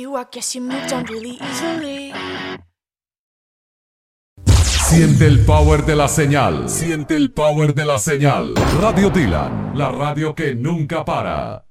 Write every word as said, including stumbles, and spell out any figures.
you, I guess you moved on really easily. Siente el power de la señal. Siente el power de la señal. Radio Dylan, la radio que nunca para.